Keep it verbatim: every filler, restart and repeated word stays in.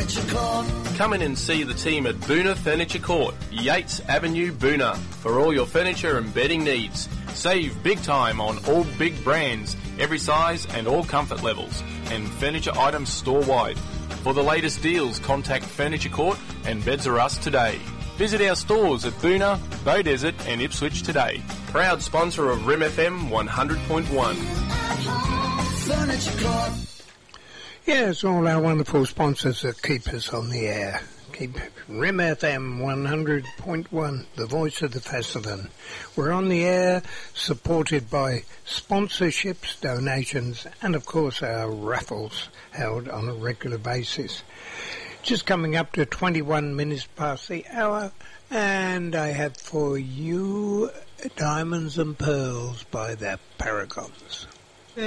Furniture Court. Come in and see the team at Boona Furniture Court, Yates Avenue, Boona, for all your furniture and bedding needs. Save big time on all big brands, every size and all comfort levels, and furniture items store-wide. For the latest deals, contact Furniture Court and Beds R Us today. Visit our stores at Boona, Beaudesert and Ipswich today. Proud sponsor of R I M F M one hundred point one. Furniture Court. Yes, all our wonderful sponsors that keep us on the air. Keep R I M F M one hundred point one, the voice of the Fassenden. We're on the air, supported by sponsorships, donations, and of course our raffles held on a regular basis. Just coming up to twenty-one minutes past the hour, and I have for you Diamonds and Pearls by the Paragons.